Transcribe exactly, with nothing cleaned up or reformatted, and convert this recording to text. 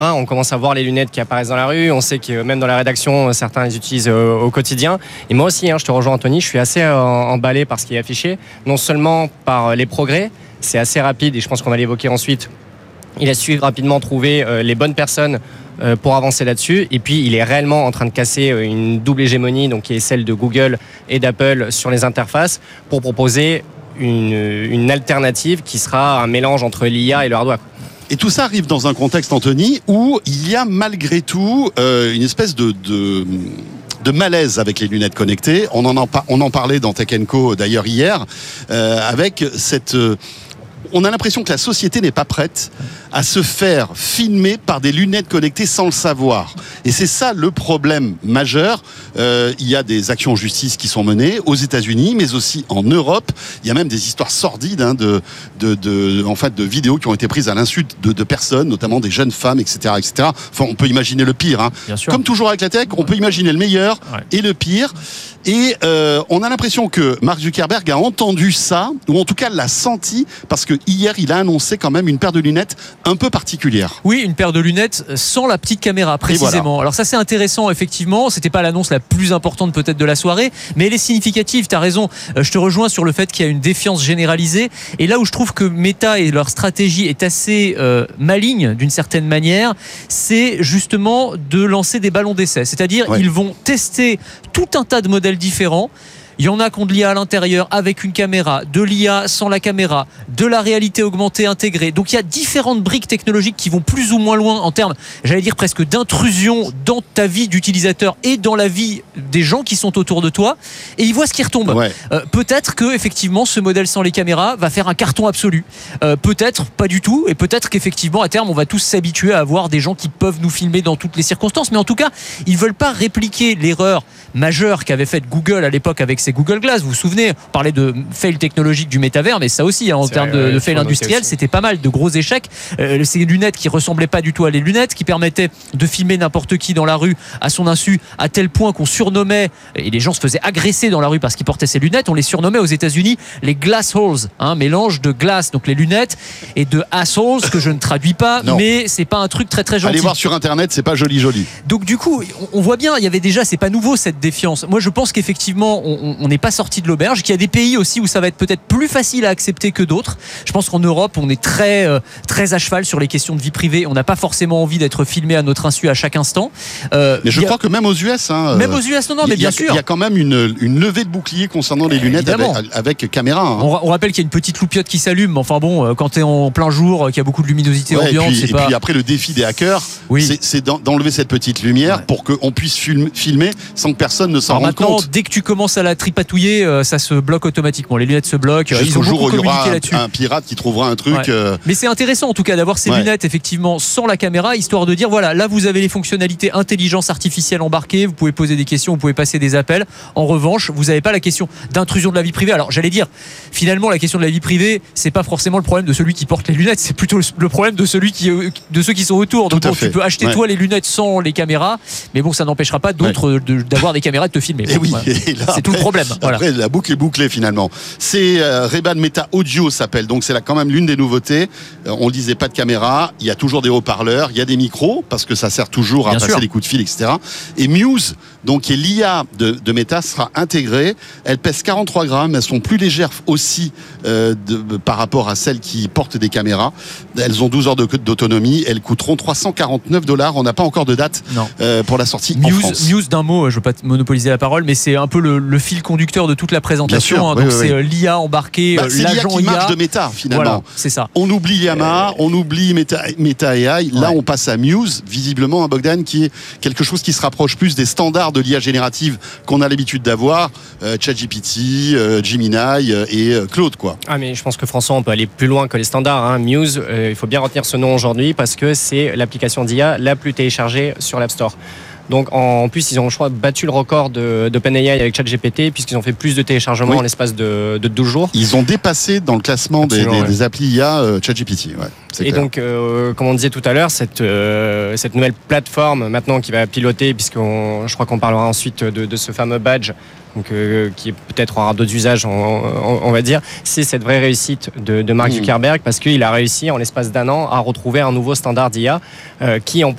Hein, on commence à voir les lunettes qui apparaissent dans la rue. On sait que même dans la rédaction, certains les utilisent euh, au quotidien. Et moi aussi, hein, je te rejoins Anthony, je suis assez euh, emballé par ce qui est affiché. Non seulement par les progrès, c'est assez rapide et je pense qu'on va l'évoquer ensuite. Il a su rapidement trouver euh, les bonnes personnes euh, pour avancer là-dessus. Et puis, il est réellement en train de casser euh, une double hégémonie, donc qui est celle de Google et d'Apple sur les interfaces, pour proposer une, une alternative qui sera un mélange entre l'I A et le hardware. Et tout ça arrive dans un contexte, Anthony, où il y a malgré tout euh, une espèce de, de, de malaise avec les lunettes connectées. On en, en, on en parlait dans Tech and Co d'ailleurs hier, euh, avec cette... Euh, on a l'impression que la société n'est pas prête à se faire filmer par des lunettes connectées sans le savoir. Et c'est ça le problème majeur. Euh, il y a des actions en justice qui sont menées aux États-Unis, mais aussi en Europe. Il y a même des histoires sordides hein, de, de, de, en fait, de vidéos qui ont été prises à l'insu de, de personnes, notamment des jeunes femmes, et cetera, et cetera. Enfin, on peut imaginer le pire. Hein. Comme toujours avec la tech, on peut imaginer le meilleur ouais. et le pire. Et euh, on a l'impression que Mark Zuckerberg a entendu ça, ou en tout cas l'a senti, parce que hier, il a annoncé quand même une paire de lunettes un peu particulière. Oui, une paire de lunettes sans la petite caméra, précisément. Voilà. Alors ça, c'est intéressant, effectivement. C'était pas l'annonce la plus importante peut-être de la soirée, mais elle est significative. T'as raison. Je te rejoins sur le fait qu'il y a une défiance généralisée. Et là où je trouve que Meta et leur stratégie est assez euh, maligne, d'une certaine manière, c'est justement de lancer des ballons d'essai. C'est-à-dire, ouais. ils vont tester tout un tas de modèles différents. Il y en a qui ont de l'I A à l'intérieur avec une caméra, de l'I A sans la caméra, de la réalité augmentée intégrée. Donc il y a différentes briques technologiques qui vont plus ou moins loin en termes, j'allais dire presque d'intrusion dans ta vie d'utilisateur et dans la vie des gens qui sont autour de toi. Et ils voient ce qui retombe. Ouais. Euh, peut-être que effectivement ce modèle sans les caméras va faire un carton absolu. Euh, peut-être pas du tout. Et peut-être qu'effectivement à terme on va tous s'habituer à avoir des gens qui peuvent nous filmer dans toutes les circonstances. Mais en tout cas, ils veulent pas répliquer l'erreur majeure qu'avait faite Google à l'époque avec ses Google Glass. Vous vous souvenez, on parlait de fail technologique du métavers, mais ça aussi, hein, en c'est termes vrai, de, de fail industriel, c'était pas mal, de gros échecs. Euh, ces lunettes qui ressemblaient pas du tout à les lunettes, qui permettaient de filmer n'importe qui dans la rue à son insu, à tel point qu'on surnommait, et les gens se faisaient agresser dans la rue parce qu'ils portaient ces lunettes, on les surnommait aux États-Unis les glass holes, hein, mélange de glace, donc les lunettes, et de assholes, que je ne traduis pas, non. mais c'est pas un truc très très gentil. Allez voir sur internet, c'est pas joli joli. Donc du coup, on voit bien, il y avait déjà, c'est pas nouveau cette défiance. Moi je pense qu'effectivement, on, on n'est pas sorti de l'auberge, qu'il y a des pays aussi où ça va être peut-être plus facile à accepter que d'autres. Je pense qu'en Europe, on est très, euh, très à cheval sur les questions de vie privée. On n'a pas forcément envie d'être filmé à notre insu à chaque instant. Euh, mais je a... crois que même aux U S, hein, même aux U S, non, non, mais bien a, sûr, il y a quand même une, une levée de bouclier concernant les lunettes avec, avec caméra. Hein. On, on rappelle qu'il y a une petite loupiote qui s'allume. Enfin bon, quand t'es en plein jour, qu'il y a beaucoup de luminosité ouais, ambiante, et puis, c'est et pas. puis après le défi des hackers, oui. c'est, c'est d'enlever cette petite lumière ouais. pour qu'on puisse film, filmer sans que personne ne s'en rende compte. Dès que tu commences à la tripatouiller, euh, ça se bloque automatiquement. Les lunettes se bloquent. Jusqu'au ils ont jour où il y aura un, un pirate qui trouvera un truc. Ouais. Euh... Mais c'est intéressant en tout cas d'avoir ces ouais. lunettes effectivement sans la caméra, histoire de dire voilà, là vous avez les fonctionnalités intelligence artificielle embarquées. Vous pouvez poser des questions, vous pouvez passer des appels. En revanche, vous n'avez pas la question d'intrusion de la vie privée. Alors j'allais dire, finalement la question de la vie privée, c'est pas forcément le problème de celui qui porte les lunettes, c'est plutôt le problème de celui qui, de ceux qui sont autour. Donc bon, tu peux acheter ouais. toi les lunettes sans les caméras, mais bon, ça n'empêchera pas d'autres ouais. de, d'avoir des caméras et de te filmer. Et bon, oui, ouais. et là, c'est après, tout le problème. Voilà. Après, la boucle est bouclée finalement. C'est euh, Ray-Ban Meta Audio s'appelle, donc c'est là quand même l'une des nouveautés. Euh, on le disait, pas de caméra, il y a toujours des haut-parleurs, il y a des micros parce que ça sert toujours à Bien passer sûr. des coups de fil, et cetera. Et Muse, donc qui est l'I A de, de Meta, sera intégrée. Elle pèse quarante-trois grammes, elles sont plus légères aussi euh, de, par rapport à celles qui portent des caméras. Elles ont douze heures de, d'autonomie, elles coûteront trois cent quarante-neuf dollars. On n'a pas encore de date euh, pour la sortie Muse, en France. Muse, d'un mot, je ne veux pas monopoliser la parole, mais c'est un peu le, le fil conducteur de toute la présentation. Sûr, hein, oui, donc oui, c'est oui. l'I A embarqué, bah, c'est l'agent l'I A qui I A marche de Meta finalement. Voilà, c'est ça. On oublie Yamaha, euh... on oublie Meta, Meta A I. Là, ouais. on passe à Muse, visiblement, à Bogdan, qui est quelque chose qui se rapproche plus des standards de l'I A générative qu'on a l'habitude d'avoir, euh, ChatGPT, euh, Gemini euh, et euh, Claude, quoi. Ah, mais je pense que François, on peut aller plus loin que les standards. Hein. Muse, euh, il faut bien retenir ce nom aujourd'hui parce que c'est l'application d'I A la plus téléchargée sur l'App Store. Donc en plus, ils ont, je crois, battu le record de, d'OpenAI avec ChatGPT puisqu'ils ont fait plus de téléchargements oui. en l'espace de, de douze jours. Ils ont dépassé dans le classement des, des, ouais. des applis I A euh, ChatGPT. Ouais, c'est et clair. donc, euh, comme on disait tout à l'heure, cette, euh, cette nouvelle plateforme maintenant qui va piloter, puisqu'on, je crois qu'on parlera ensuite de, de ce fameux badge, donc, euh, qui peut-être aura d'autres usages, on, on, on va dire, c'est cette vraie réussite de, de Mark Zuckerberg mmh. parce qu'il a réussi en l'espace d'un an à retrouver un nouveau standard d'I A euh, qui en plus